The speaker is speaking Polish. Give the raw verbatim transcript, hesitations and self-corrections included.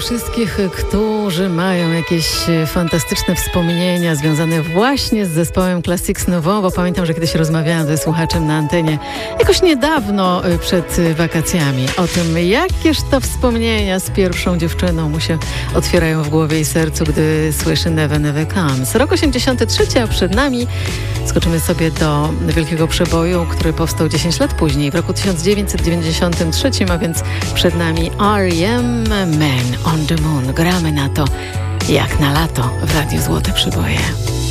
wszystkich, którzy mają jakieś fantastyczne wspomnienia związane właśnie z zespołem Classics Nouveau, bo pamiętam, że kiedyś rozmawiałam ze słuchaczem na antenie jakoś niedawno przed wakacjami o tym, jakież to wspomnienia z pierwszą dziewczyną mu się otwierają w głowie i sercu, gdy słyszy Never Never Comes. Rok osiemdziesiąty trzeci, a przed nami skoczymy sobie do wielkiego przeboju, który powstał dziesięć lat później, w roku tysiąc dziewięćset dziewięćdziesiątym trzecim, a więc przed nami R E M, Man on the Moon. Gramy na to jak na lato w Radiu Złote Przyboje.